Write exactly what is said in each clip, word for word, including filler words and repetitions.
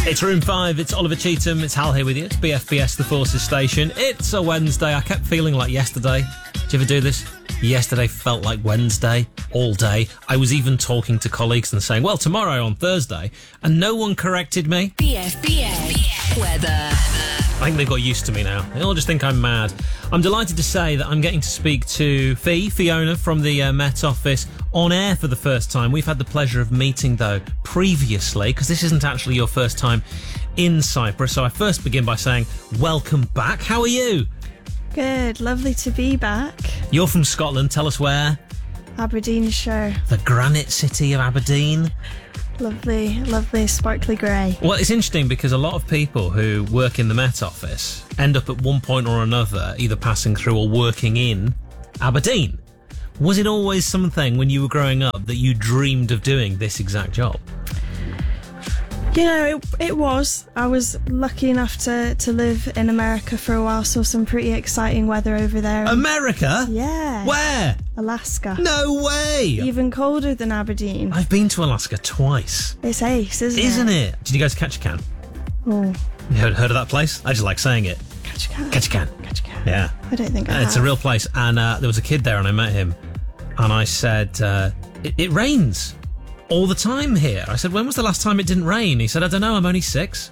It's Room five, it's Oliver Cheetham, it's Hal here with you. It's B F B S, the Forces Station. It's a Wednesday. I kept feeling like yesterday. Do you ever do this? Yesterday felt like Wednesday all day. I was even talking to colleagues and saying, well, tomorrow on Thursday, and no one corrected me. B F B S weather. I think they've got used to me now. They all just think I'm mad. I'm delighted to say that I'm getting to speak to Fee, Fiona from the uh, Met Office on air for the first time. We've had the pleasure of meeting, though, previously, because this isn't actually your first time in Cyprus. So I first begin by saying, welcome back. How are you? Good, lovely to be back. You're from Scotland. Tell us where. Aberdeenshire. The granite city of Aberdeen. Lovely, lovely, sparkly grey. Well, it's interesting because a lot of people who work in the Met Office end up at one point or another either passing through or working in Aberdeen. Was it always something when you were growing up that you dreamed of doing this exact job? You know, it, it was. I was lucky enough to, to live in America for a while, saw some pretty exciting weather over there. America? Yeah. Where? Alaska. No way! Even colder than Aberdeen. I've been to Alaska twice. It's ace, isn't, Isn't it? it? Did you guys catch a can? Oh. You heard, heard of that place? I just like saying it. Catch a can. Catch a can. Catch a can. Yeah. I don't think I It's have. a real place. And uh, there was a kid there and I met him. And I said, uh, it, it rains all the time here. I said, when was the last time it didn't rain? He said, I don't know, I'm only six.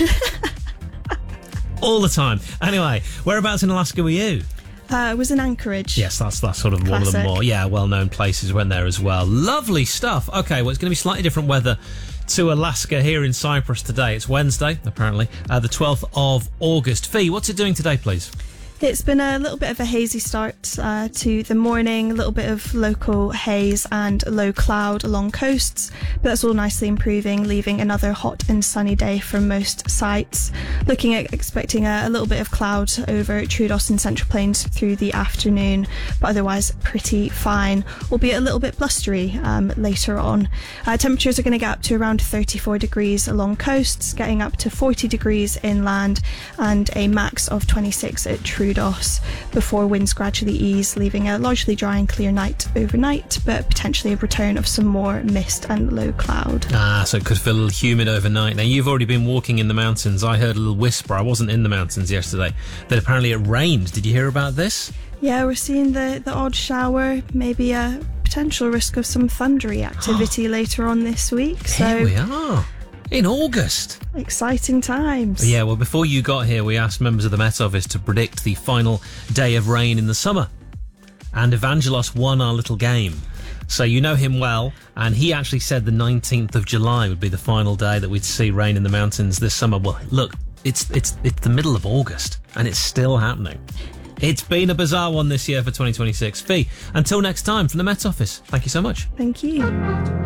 All the time. Anyway, whereabouts in Alaska were you? Uh, I was in Anchorage. Yes, that's that's sort of one of the Classic. more, yeah, well-known places. Went there as well. Lovely stuff. Okay, well, it's going to be slightly different weather to Alaska here in Cyprus today. It's Wednesday, apparently, uh, the twelfth of August. Fee, what's it doing today, please? It's been a little bit of a hazy start uh, to the morning, a little bit of local haze and low cloud along coasts, but that's all nicely improving, leaving another hot and sunny day for most sites. Looking at expecting a, a little bit of cloud over Troodos and Central Plains through the afternoon, but otherwise pretty fine, albeit a little bit blustery um, later on. Uh, temperatures are going to get up to around thirty-four degrees along coasts, getting up to forty degrees inland, and a max of twenty-six at Troodos. Before winds gradually ease, leaving a largely dry and clear night overnight, but potentially a return of some more mist and low cloud. Ah, so it could feel a little humid overnight. Now, you've already been walking in the mountains. I heard a little whisper. I wasn't in the mountains yesterday. That apparently it rained. Did you hear about this? Yeah, we're seeing the, the odd shower, maybe a potential risk of some thundery activity later on this week. So Here we are. In August. Exciting times. Yeah, well, before you got here, we asked members of the Met Office to predict the final day of rain in the summer. And Evangelos won our little game. So you know him well, and he actually said the nineteenth of July would be the final day that we'd see rain in the mountains this summer. Well, look, it's it's it's the middle of August, and it's still happening. It's been a bizarre one this year for twenty twenty-six. Fee, until next time from the Met Office, thank you so much. Thank you.